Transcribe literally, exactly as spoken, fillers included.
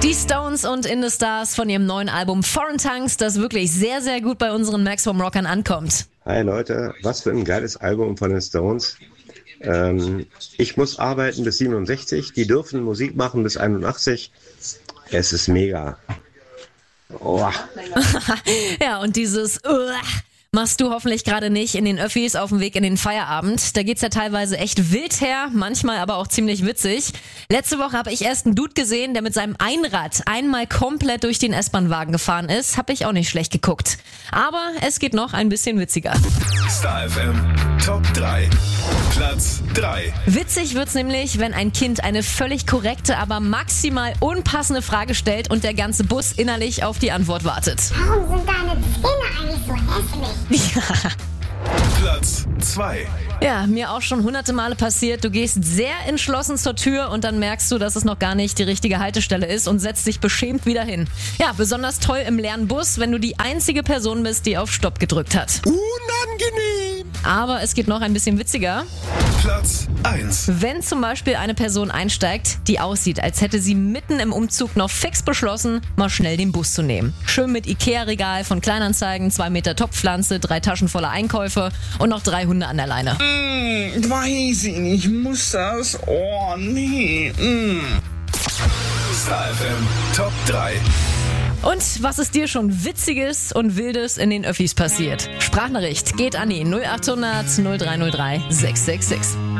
Die Stones und In the Stars von ihrem neuen Album Foreign Tongues, das wirklich sehr, sehr gut bei unseren Maximum Rockern ankommt. Hi Leute, was für ein geiles Album von den Stones. Ähm, ich muss arbeiten bis siebenundsechzig, die dürfen Musik machen bis einundachtzig. Es ist mega. Oh. Ja, und dieses uh, machst du hoffentlich gerade nicht in den Öffis auf dem Weg in den Feierabend. Da geht's ja teilweise echt wild her, manchmal aber auch ziemlich witzig. Letzte Woche habe ich erst einen Dude gesehen, der mit seinem Einrad einmal komplett durch den S-Bahn-Wagen gefahren ist. Hab ich auch nicht schlecht geguckt. Aber es geht noch ein bisschen witziger. Star F M Top drei. Platz drei. Witzig wird's nämlich, wenn ein Kind eine völlig korrekte, aber maximal unpassende Frage stellt und der ganze Bus innerlich auf die Antwort wartet. Warum sind deine Zähne eigentlich so hässlich? Ja. Platz zwei. Ja, mir auch schon hunderte Male passiert. Du gehst sehr entschlossen zur Tür und dann merkst du, dass es noch gar nicht die richtige Haltestelle ist und setzt dich beschämt wieder hin. Ja, besonders toll im leeren Bus, wenn du die einzige Person bist, die auf Stopp gedrückt hat. Unangenehm. Aber es geht noch ein bisschen witziger. Platz eins. Wenn zum Beispiel eine Person einsteigt, die aussieht, als hätte sie mitten im Umzug noch fix beschlossen, mal schnell den Bus zu nehmen. Schön mit Ikea-Regal von Kleinanzeigen, zwei Meter Topfpflanze, drei Taschen voller Einkäufe und noch drei Hunde an der Leine. Mm, weiß ich nicht, muss das? Oh, nee. Mm. Star F M Top drei. Und was ist dir schon Witziges und Wildes in den Öffis passiert? Sprachnachricht geht an die null acht hundert null drei null drei sechs sechs sechs.